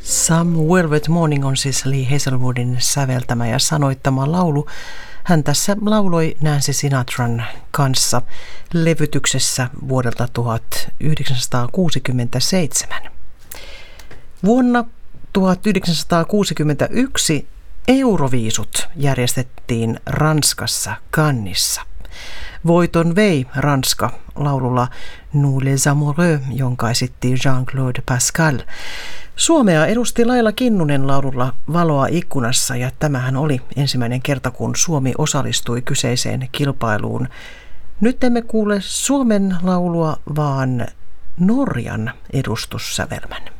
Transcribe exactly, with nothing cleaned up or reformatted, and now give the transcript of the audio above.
Some Velvet Morning on siis Lee Hazelwoodin säveltämä ja sanoittama laulu. Hän tässä lauloi Nancy Sinatran kanssa levytyksessä vuodelta tuhatyhdeksänsataakuusikymmentäseitsemän. Vuonna tuhatyhdeksänsataakuusikymmentäyksi Euroviisut järjestettiin Ranskassa Cannesissa. Voiton vei Ranska laululla Nous les amoureux, jonka esitti Jean-Claude Pascal. Suomea edusti Laila Kinnunen laululla Valoa ikkunassa, ja tämähän oli ensimmäinen kerta, kun Suomi osallistui kyseiseen kilpailuun. Nyt emme kuule Suomen laulua, vaan Norjan edustussävelmän.